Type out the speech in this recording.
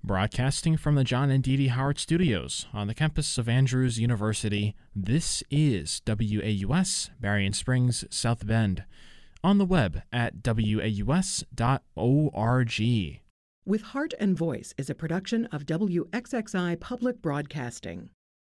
Broadcasting from the John and Dee Dee Howard Studios on the campus of Andrews University, this is WAUS, Berrien Springs, South Bend. On the web at waus.org. With Heart and Voice is a production of WXXI Public Broadcasting.